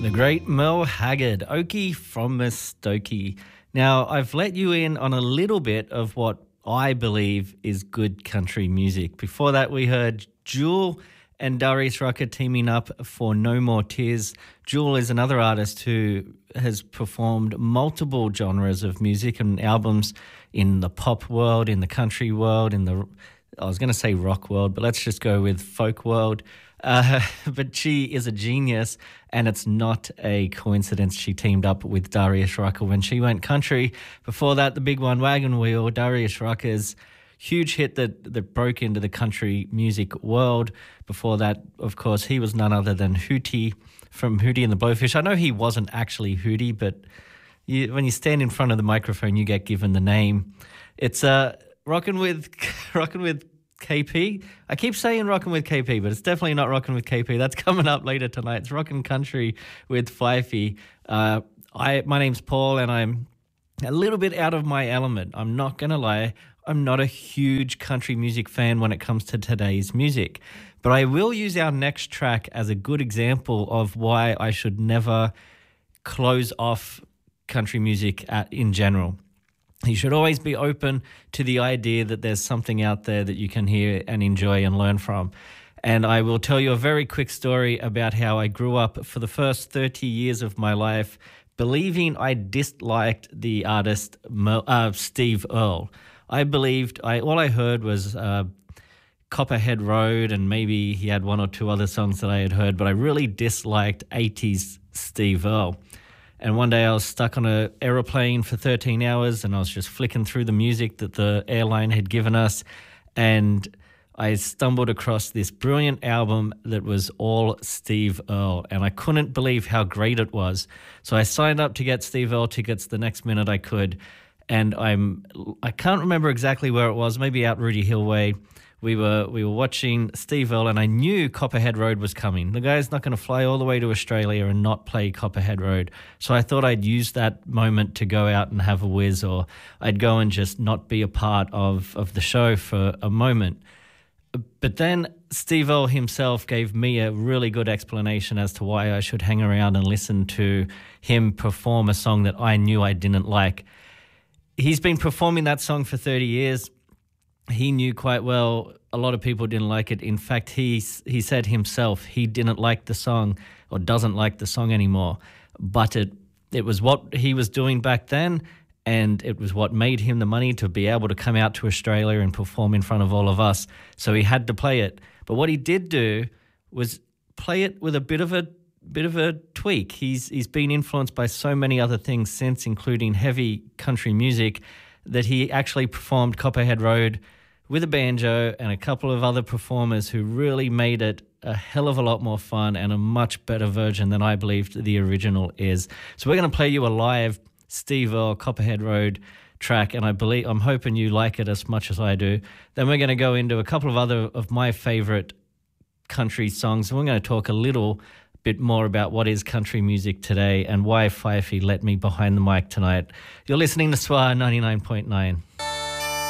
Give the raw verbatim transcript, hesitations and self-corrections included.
The great Merle Haggard, Okie from Muskoka. Now, I've let you in on a little bit of what I believe is good country music. Before that, we heard Jewel and Darius Rucker teaming up for No More Tears. Jewel is another artist who has performed multiple genres of music and albums in the pop world, in the country world, in the, I was going to say rock world, but let's just go with folk world. Uh, but she is a genius, and it's not a coincidence she teamed up with Darius Rucker when she went country. Before that, the big one, Wagon Wheel, Darius Rucker's huge hit that, that broke into the country music world. Before that, of course, he was none other than Hootie from Hootie and the Blowfish. I know he wasn't actually Hootie, but you, when you stand in front of the microphone, you get given the name. It's uh, rocking with rocking with K P. I keep saying rocking with K P, but it's definitely not rocking with K P. That's coming up later tonight. It's Rockin' Country with Fifey. Uh, I my name's Paul, and I'm a little bit out of my element. I'm not going to lie. I'm not a huge country music fan when it comes to today's music, but I will use our next track as a good example of why I should never close off country music at, in general. You should always be open to the idea that there's something out there that you can hear and enjoy and learn from. And I will tell you a very quick story about how I grew up for the first thirty years of my life believing I disliked the artist uh, Steve Earle. I believed, I all I heard was uh, Copperhead Road, and maybe he had one or two other songs that I had heard, but I really disliked eighties Steve Earle. And one day I was stuck on an aeroplane for thirteen hours, and I was just flicking through the music that the airline had given us, and I stumbled across this brilliant album that was all Steve Earle, and I couldn't believe how great it was. So I signed up to get Steve Earle tickets the next minute I could, and I'm I can't remember exactly where it was, maybe out Rudy Hill Way. We were we were watching Steve Earle, and I knew Copperhead Road was coming. The guy's not going to fly all the way to Australia and not play Copperhead Road. So I thought I'd use that moment to go out and have a whiz, or I'd go and just not be a part of, of the show for a moment. But then Steve Earle himself gave me a really good explanation as to why I should hang around and listen to him perform a song that I knew I didn't like. He's been performing that song for thirty years. He knew quite well a lot of people didn't like it. In fact, he he said himself he didn't like the song, or doesn't like the song anymore. But it it was what he was doing back then, and it was what made him the money to be able to come out to Australia and perform in front of all of us. So he had to play it. But what he did do was play it with a bit of a bit of a tweak. He's he's been influenced by so many other things since, including heavy country music, that he actually performed Copperhead Road with a banjo and a couple of other performers who really made it a hell of a lot more fun and a much better version than I believed the original is. So we're going to play you a live Steve Earle Copperhead Road track, and I believe I'm hoping you like it as much as I do. Then we're going to go into a couple of other of my favorite country songs, and we're going to talk a little bit more about what is country music today and why Fifey let me behind the mic tonight. You're listening to S W A ninety-nine point nine.